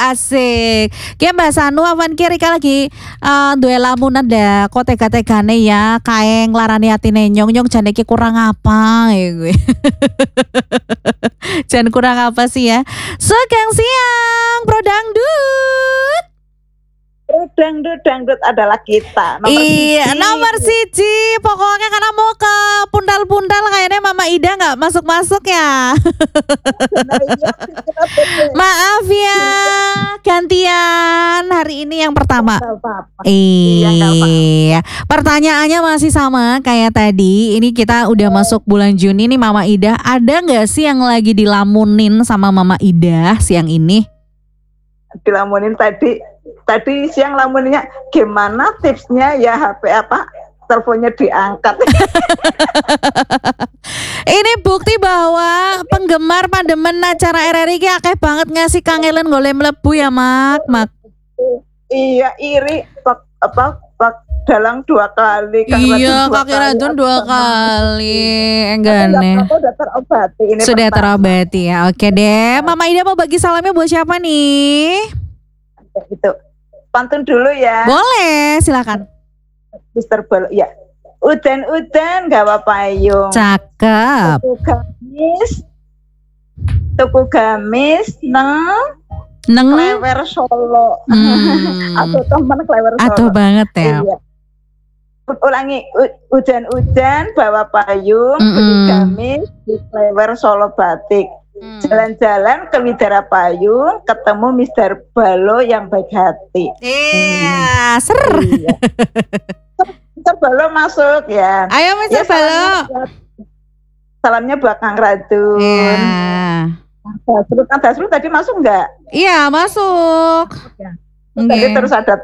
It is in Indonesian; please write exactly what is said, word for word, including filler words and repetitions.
asik. Ki Mbak Sanu awan ki Rika lagi eh, duwe lamunan dah kok tega-tegane ya kae nglarani atine nyong-nyong jane ki kurang apa ya gue. Jangan kurang apa sih ya. Segang siang Bro Dangdut. Dangdut dangdut adalah kita. Nomor Iya, siji. nomor siji. Pokoknya karena mau ke pundal-pundal kayaknya Mama Ida nggak masuk-masuk ya. Maaf ya, gantian hari ini yang pertama. Nggak apa-apa. Iya, nggak apa-apa. Iya, pertanyaannya masih sama kayak tadi. Ini kita udah masuk bulan Juni nih Mama Ida. Ada nggak sih yang lagi dilamunin sama Mama Ida siang ini? Dilamunin tadi tadi siang lamunnya gimana tipsnya ya H P apa teleponnya diangkat. Ini bukti bahwa penggemar pandemen acara R R I ki akeh banget ngasih kangelan golek mlebu ya Mak. Mak. Iya iri pak apa pak dalang dua kali Kang Iya, Radun dua Kaki kali, Radun aku dua sama. kali. Tapi Enggak nggak nih. apa-apa, udah terobati ini Sudah pertama. terobati ya. Oke deh. Mama Ida mau bagi salamnya buat siapa nih? Itu pantun dulu ya. Boleh, silakan. Mister Bolo ya. Udan-udan gawa payung. Cakep. Tuku gamis. Tuku gamis nang Neng. Klewer Solo. Hmm. Atau teman Klewer Solo. Atuh banget ya. Iya. Ulangi u- hujan-hujan bawa payung, beli Mm-mm. gamis di Klewer Solo Batik. Hmm. Jalan-jalan ke Widara Payung, ketemu Mister Balo yang baik hati. Iya, ser. Iya. Mister Balo masuk ya. Ayo Mister Ya, Balo. salamnya buat- Salamnya buat Kang Radun. Iya. Kang Dasrul, Kang Dasrul tadi masuk nggak? Iya, masuk. Ya. Oke. Tadi terus ada